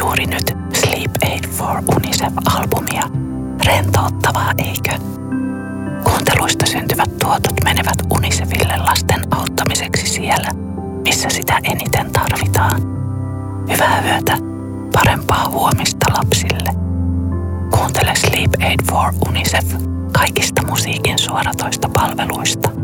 juuri nyt Sleep Aid for UNICEF-albumia. Rentouttavaa, eikö? Kuunteluista syntyvät tuotot menevät UNICEFille lasten auttamiseksi siellä, missä sitä eniten tarvitaan. Hyvää yötä, parempaa huomista lapsille. Kuuntele Sleep Aid for UNICEF kaikista musiikin suoratoista palveluista.